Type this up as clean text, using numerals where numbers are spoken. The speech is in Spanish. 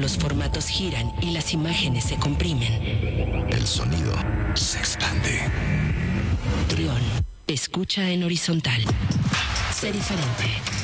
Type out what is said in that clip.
los formatos giran y las imágenes se comprimen. El sonido se expande. Trión, escucha en horizontal. Sé diferente.